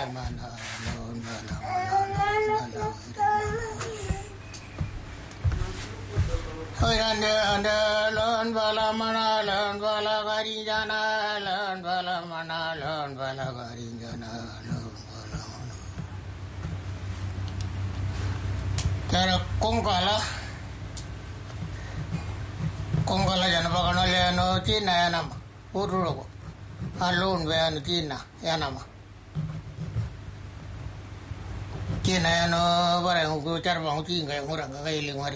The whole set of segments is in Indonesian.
mana lon bala hoy ande lon bala mana lon bala garinjana lon bala mana lon bala garinjana lon bala mana cara kongkala jana bakana leno Cina ya nama ururo alun beanu Cina ya nama Cina ya no barang ukur carbang Cina yang orang kailing mari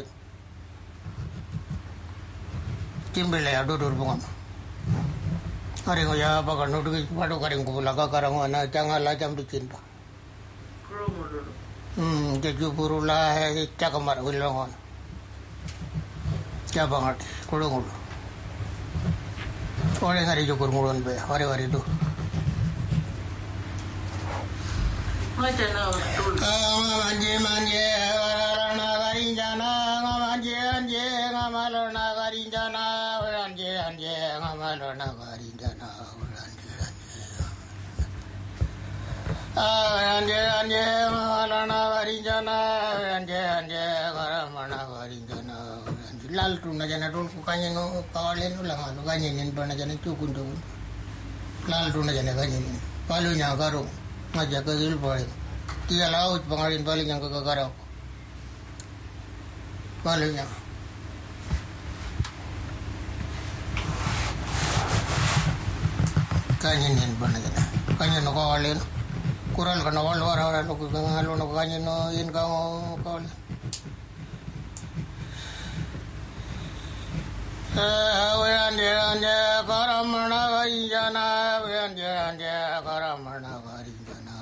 timbel ya dur bunga hari ngoya bakana dur padu karing kubulaga karang wana jangan lajam di Cina jadi purula cakamar wilongon क्या बात कुड़ो कुड़ो और एक हरी जो कुरमुड़न पे हरे हरे तो मजे मजे वरना गरिंजाना मजे मजे गमलना गरिंजाना वरंजे मजे गमलना गरिंजाना वरंजे मजे गमलना गरिंजाना वरंजे मजे गमलना गरिंजाना lal tu na jana dul kukanya no kawalen ulang anu kanya nin bana jana cukun tu lal tu na jana kanya nin palu nya karo ngaja ke gil pare tiga laut pangalin paling yang ke karo palu nya kanya nin bana jana kanya no kawalen kural kana wal wara no kangalo no kanya no in kang kawalen Wende karamana garinjana wende karamana garinjana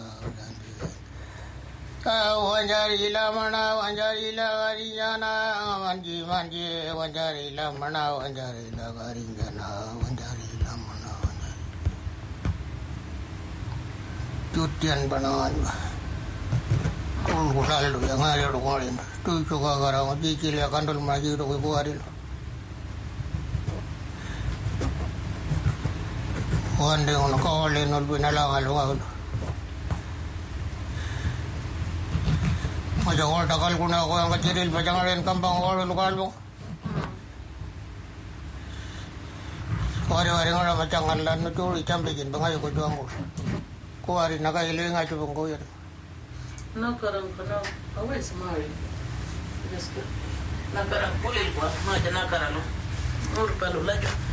wanjari lamana garinjana manji wanjari lamana garinjana wanjari lamana cutian banaan kul lalu yang ada ngorin tu juga garang cicil ya kandul maju tu buarin Wande ono kawale nol binala ngalung Maja ko takal ko na ako ang kachiril pajangalen kampang wala lukalong Wari ngara machangalan no tuli champikin bangay ko tuang ko Kuwari nakailing nga chubong ko yan Nakarang kana away samari Nakarang kulil ko maja nakarang Mur palu lagi